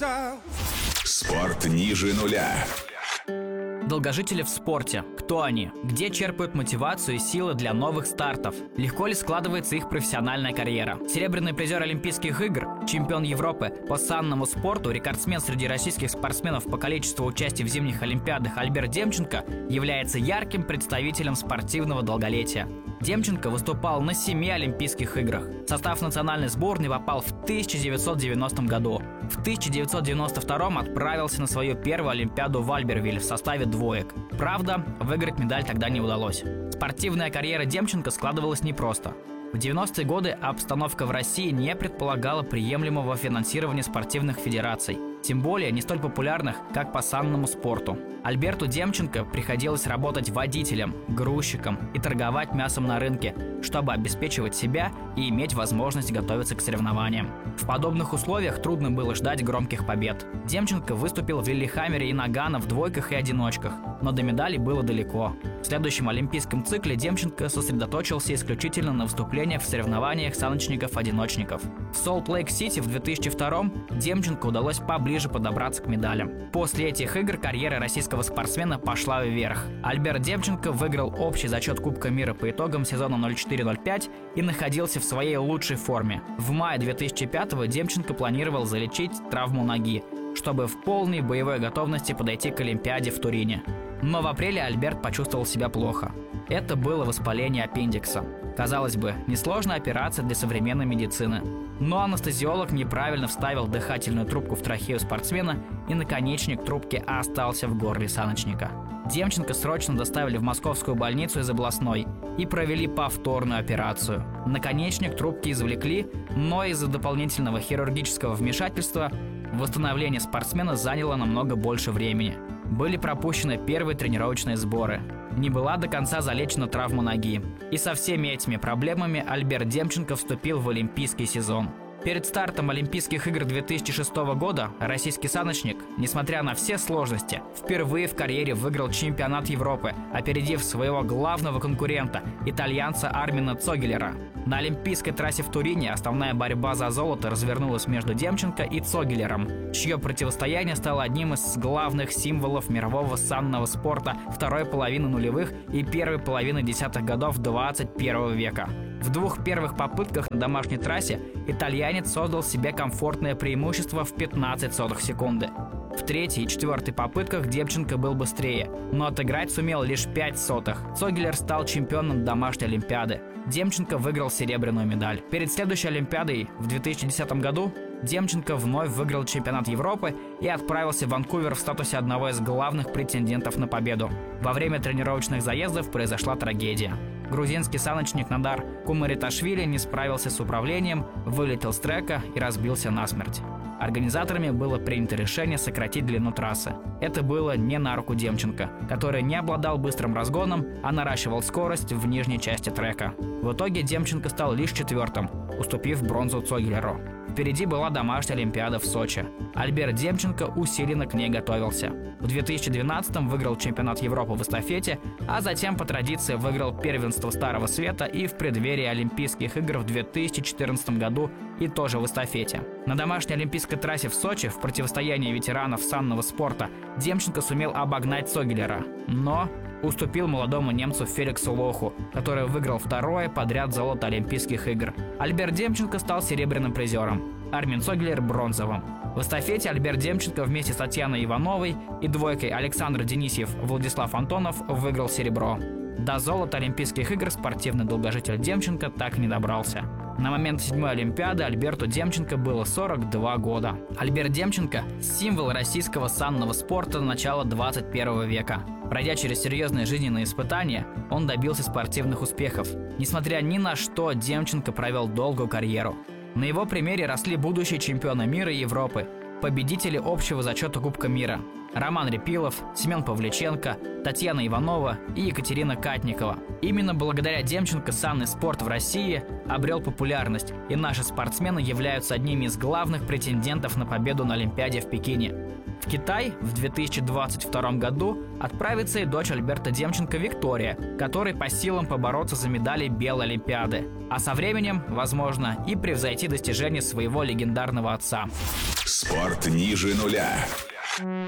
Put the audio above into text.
Спорт ниже нуля. Долгожители в спорте. Кто они? Где черпают мотивацию и силы для новых стартов? Легко ли складывается их профессиональная карьера? Серебряный призер Олимпийских игр, чемпион Европы по санному спорту, рекордсмен среди российских спортсменов по количеству участий в зимних олимпиадах Альберт Демченко является ярким представителем спортивного долголетия. Демченко выступал на 7 Олимпийских играх. В состав национальной сборной попал в 1990 году. В 1992 отправился на свою первую Олимпиаду в Альбервиль в составе двоек. Правда, выиграть медаль тогда не удалось. Спортивная карьера Демченко складывалась непросто. В 90-е годы обстановка в России не предполагала приемлемого финансирования спортивных федераций, тем более не столь популярных, как по санному спорту. Альберту Демченко приходилось работать водителем, грузчиком и торговать мясом на рынке, чтобы обеспечивать себя и иметь возможность готовиться к соревнованиям. В подобных условиях трудно было ждать громких побед. Демченко выступил в Лиллехаммере и Нагано в двойках и одиночках, но до медалей было далеко. В следующем олимпийском цикле Демченко сосредоточился исключительно на выступлениях в соревнованиях саночников-одиночников. В Солт-Лейк-Сити в 2002 Демченко удалось поближе подобраться к медалям. После этих игр карьера российского спортсмена пошла вверх. Альберт Демченко выиграл общий зачет Кубка мира по итогам сезона 04-05 и находился в своей лучшей форме. В мае 2005 Демченко планировал залечить травму ноги, чтобы в полной боевой готовности подойти к Олимпиаде в Турине. Но в апреле Альберт почувствовал себя плохо. Это было воспаление аппендикса. Казалось бы, несложная операция для современной медицины. Но анестезиолог неправильно вставил дыхательную трубку в трахею спортсмена, и наконечник трубки остался в горле саночника. Демченко срочно доставили в московскую больницу из областной и провели повторную операцию. Наконечник трубки извлекли, но из-за дополнительного хирургического вмешательства восстановление спортсмена заняло намного больше времени. Были пропущены первые тренировочные сборы. Не была до конца залечена травма ноги. И со всеми этими проблемами Альберт Демченко вступил в олимпийский сезон. Перед стартом Олимпийских игр 2006 года российский саночник, несмотря на все сложности, впервые в карьере выиграл чемпионат Европы, опередив своего главного конкурента, итальянца Армина Цогелера. На олимпийской трассе в Турине основная борьба за золото развернулась между Демченко и Цогелером, чье противостояние стало одним из главных символов мирового санного спорта второй половины нулевых и первой половины десятых годов 21 века. В двух первых попытках на домашней трассе итальянец создал себе комфортное преимущество в 0,15 секунды. В третьей и четвертой попытках Демченко был быстрее, но отыграть сумел лишь 0,05. Цогелер стал чемпионом домашней Олимпиады. Демченко выиграл серебряную медаль. Перед следующей Олимпиадой в 2010 году Демченко вновь выиграл чемпионат Европы и отправился в Ванкувер в статусе одного из главных претендентов на победу. Во время тренировочных заездов произошла трагедия. Грузинский саночник Надар Кумариташвили не справился с управлением, вылетел с трека и разбился насмерть. Организаторами было принято решение сократить длину трассы. Это было не на руку Демченко, который не обладал быстрым разгоном, а наращивал скорость в нижней части трека. В итоге Демченко стал лишь четвертым, уступив бронзу Цогелеру. Впереди была домашняя Олимпиада в Сочи. Альберт Демченко усиленно к ней готовился. В 2012-м выиграл чемпионат Европы в эстафете, а затем по традиции выиграл первенство Старого Света и в преддверии Олимпийских игр в 2014 году и тоже в эстафете. На домашней олимпийской трассе в Сочи в противостоянии ветеранов санного спорта Демченко сумел обогнать Цогелера, но уступил молодому немцу Феликсу Лоху, который выиграл второе подряд золото Олимпийских игр. Альберт Демченко стал серебряным призером, Армин Цогелер – бронзовым. В эстафете Альберт Демченко вместе с Татьяной Ивановой и двойкой Александр Денисьев, Владислав Антонов выиграл серебро. До золота Олимпийских игр спортивный долгожитель Демченко так и не добрался. На момент 7-й Олимпиады Альберту Демченко было 42 года. Альберт Демченко – символ российского санного спорта начала 21 века. Пройдя через серьезные жизненные испытания, он добился спортивных успехов. Несмотря ни на что, Демченко провел долгую карьеру. На его примере росли будущие чемпионы мира и Европы, победители общего зачета Кубка мира. Роман Репилов, Семен Павличенко, Татьяна Иванова и Екатерина Катникова. Именно благодаря Демченко санный спорт в России обрел популярность, и наши спортсмены являются одними из главных претендентов на победу на Олимпиаде в Пекине. В Китай в 2022 году отправится и дочь Альберта Демченко Виктория, которой по силам побороться за медали Белой Олимпиады. А со временем, возможно, и превзойти достижения своего легендарного отца. Спорт ниже нуля.